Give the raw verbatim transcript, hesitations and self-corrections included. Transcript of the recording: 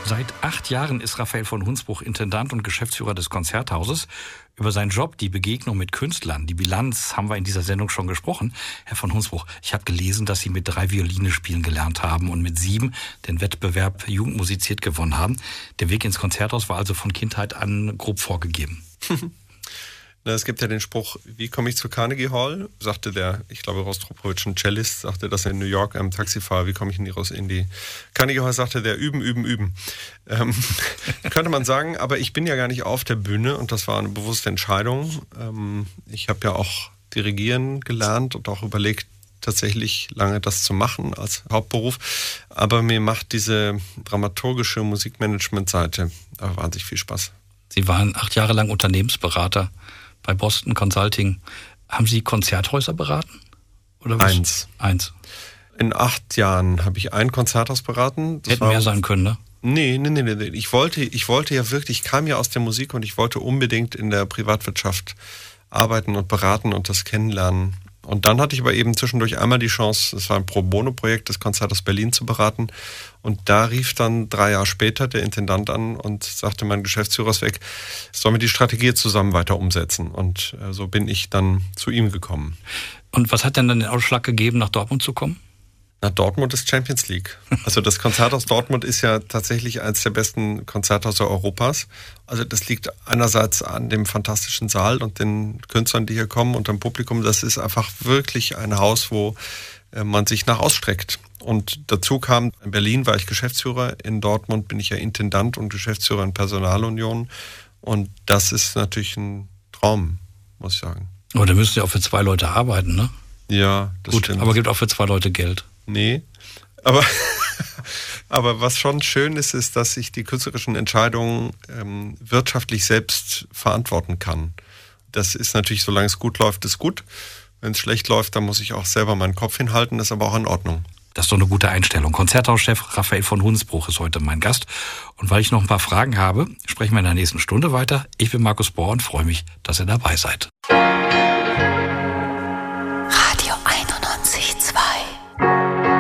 Seit acht Jahren ist Raphael von Hunsbruch Intendant und Geschäftsführer des Konzerthauses. Über seinen Job, die Begegnung mit Künstlern, die Bilanz haben wir in dieser Sendung schon gesprochen. Herr von Hunsbruch, ich habe gelesen, dass Sie mit drei Violine spielen gelernt haben und mit sieben den Wettbewerb Jugend musiziert gewonnen haben. Der Weg ins Konzerthaus war also von Kindheit an grob vorgegeben. Es gibt ja den Spruch, wie komme ich zur Carnegie Hall? Sagte der, ich glaube, Rostropowitsch, ein Cellist, sagte das in New York einem Taxifahrer, wie komme ich in die, in die Carnegie Hall? Sagte der, üben, üben, üben. Ähm, könnte man sagen, aber ich bin ja gar nicht auf der Bühne und das war eine bewusste Entscheidung. Ähm, ich habe ja auch dirigieren gelernt und auch überlegt, tatsächlich lange das zu machen als Hauptberuf. Aber mir macht diese dramaturgische Musikmanagement-Seite wahnsinnig viel Spaß. Sie waren acht Jahre lang Unternehmensberater bei Boston Consulting. Haben Sie Konzerthäuser beraten? Oder was? Eins. Eins. In acht Jahren habe ich ein Konzerthaus beraten. Das Hätten war, mehr sein können, ne? Nee, nee, nee, nee. Ich wollte, ich wollte ja wirklich, ich kam ja aus der Musik und ich wollte unbedingt in der Privatwirtschaft arbeiten und beraten und das kennenlernen. Und dann hatte ich aber eben zwischendurch einmal die Chance, das war ein Pro-Bono-Projekt, das Konzerthaus Berlin zu beraten. Und da rief dann drei Jahre später der Intendant an und sagte, mein Geschäftsführer ist weg, sollen wir die Strategie zusammen weiter umsetzen? Und äh, so bin ich dann zu ihm gekommen. Und was hat denn dann den Ausschlag gegeben, nach Dortmund zu kommen? Na, Dortmund ist Champions League. Also das Konzerthaus Dortmund ist ja tatsächlich eines der besten Konzerthäuser Europas. Also das liegt einerseits an dem fantastischen Saal und den Künstlern, die hier kommen und dem Publikum. Das ist einfach wirklich ein Haus, wo man sich nach ausstreckt. Und dazu kam, in Berlin war ich Geschäftsführer, in Dortmund bin ich ja Intendant und Geschäftsführer in Personalunion. Und das ist natürlich ein Traum, muss ich sagen. Aber da müssen Sie auch für zwei Leute arbeiten, ne? Ja, das Gut, stimmt. Aber gibt auch für zwei Leute Geld. Nee, aber, aber was schon schön ist, ist, dass ich die künstlerischen Entscheidungen ähm, wirtschaftlich selbst verantworten kann. Das ist natürlich, solange es gut läuft, ist gut. Wenn es schlecht läuft, dann muss ich auch selber meinen Kopf hinhalten, das ist aber auch in Ordnung. Das ist doch eine gute Einstellung. Konzerthauschef Raphael von Hunsbruch ist heute mein Gast. Und weil ich noch ein paar Fragen habe, sprechen wir in der nächsten Stunde weiter. Ich bin Markus Bohr und freue mich, dass ihr dabei seid.